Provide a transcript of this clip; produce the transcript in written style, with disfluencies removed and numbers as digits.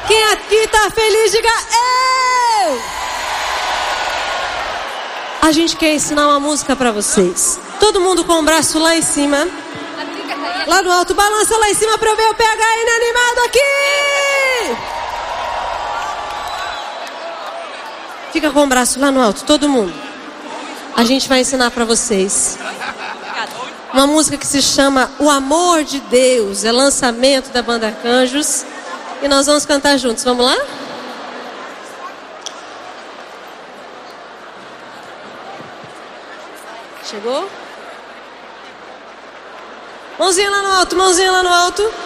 Quem aqui tá feliz, diga eu! A gente quer ensinar uma música pra vocês. Todo mundo com o braço lá em cima. Lá no alto, balança lá em cima pra eu ver o PH inanimado aqui! Fica com o braço lá no alto, todo mundo. A gente vai ensinar pra vocês uma música que se chama O Amor de Deus. É lançamento da banda Arcanjos. E nós vamos cantar juntos, vamos lá? Chegou? Mãozinha lá no alto, mãozinha lá no alto.